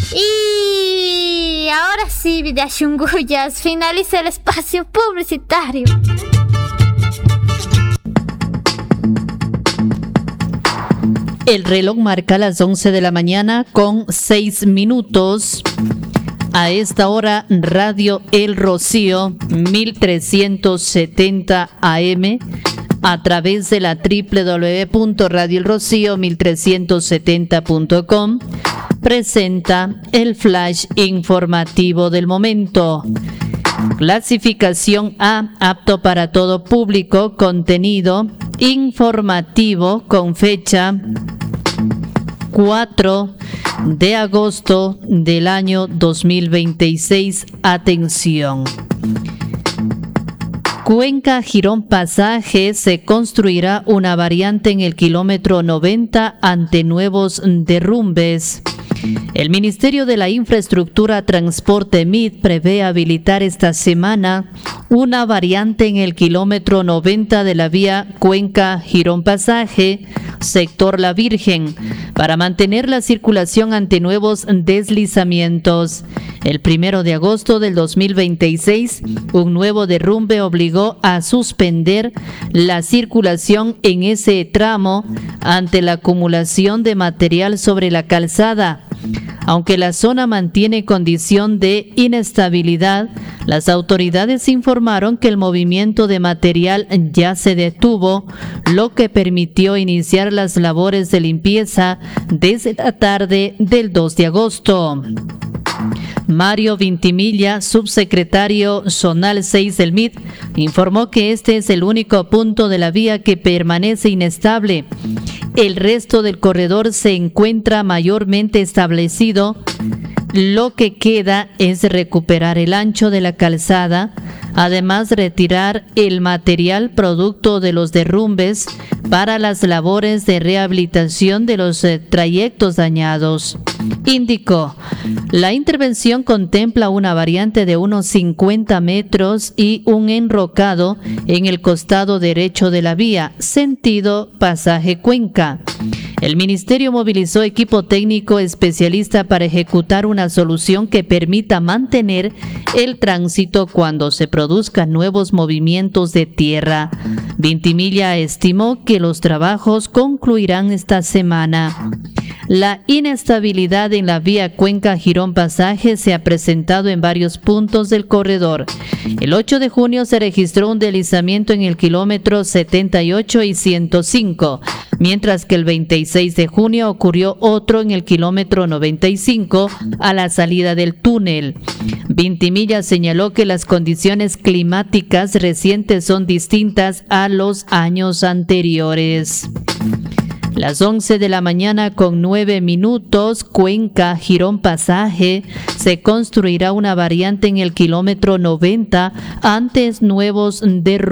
Y ahora sí, Vidashunguyas, finaliza el espacio publicitario. El reloj marca las 11 de la mañana con 6 minutos. A esta hora, Radio El Rocío, 1370 AM, a través de la www.radioelrocío1370.com, presenta el flash informativo del momento. Clasificación A, apto para todo público, contenido informativo con fecha 4 de agosto del año 2026. Atención. Cuenca Girón Pasaje se construirá una variante en el kilómetro 90 ante nuevos derrumbes. El Ministerio de la Infraestructura, Transporte MIT prevé habilitar esta semana una variante en el kilómetro 90 de la vía Cuenca Girón Pasaje, sector La Virgen, para mantener la circulación ante nuevos deslizamientos. El 1 de agosto del 2026, un nuevo derrumbe obligó a suspender la circulación en ese tramo ante la acumulación de material sobre la calzada. Aunque la zona mantiene condición de inestabilidad, las autoridades informaron que el movimiento de material ya se detuvo, lo que permitió iniciar las labores de limpieza desde la tarde del 2 de agosto. Mario Vintimilla, subsecretario zonal 6 del MIT, informó que este es el único punto de la vía que permanece inestable. El resto del corredor se encuentra mayormente establecido. Lo que queda es recuperar el ancho de la calzada, además retirar el material producto de los derrumbes para las labores de rehabilitación de los trayectos dañados. Indicó, la intervención contempla una variante de unos 50 metros y un enrocado en el costado derecho de la vía, sentido Pasaje Cuenca. El ministerio movilizó equipo técnico especialista para ejecutar una solución que permita mantener el tránsito cuando se produzcan nuevos movimientos de tierra. Vintimilla estimó que los trabajos concluirán esta semana. La inestabilidad en la vía Cuenca Girón Pasaje se ha presentado en varios puntos del corredor. El 8 de junio se registró un deslizamiento en el kilómetro 78 y 105, mientras que el 26 de junio ocurrió otro en el kilómetro 95 a la salida del túnel. Vintimilla señaló que las condiciones climáticas recientes son distintas a los años anteriores. Las 11 de la mañana con 9 minutos, Cuenca Girón Pasaje, se construirá una variante en el kilómetro 90 antes nuevos derrumbes.